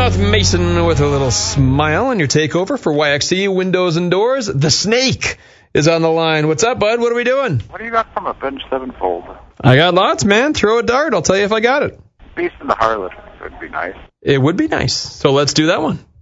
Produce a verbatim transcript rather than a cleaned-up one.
Loudmouth Mason with a little smile on your takeover for Y X T Windows and Doors. The Snake is on the line. What's up, bud? What are we doing? What do you got from a Bench seven-fold? I got lots, man. Throw a dart. I'll tell you if I got it. Beast in the Harlot would be nice. It would be nice. So let's do that one.